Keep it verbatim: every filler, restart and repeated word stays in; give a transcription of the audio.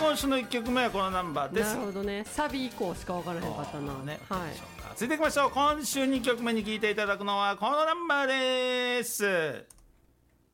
今週のいっきょくめはこのナンバーです。 なるほどね、サビ以降しか分からへんかったな、 ね、 はい、 続いていきましょう。今週にきょくめに聴いていただくのはこのナンバーです。